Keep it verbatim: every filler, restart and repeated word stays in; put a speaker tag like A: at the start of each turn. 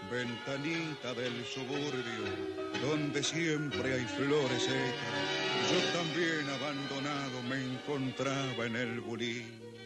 A: Ventanita del suburbio, donde siempre hay flores secas, yo también abandonado me encontraba en el bulín.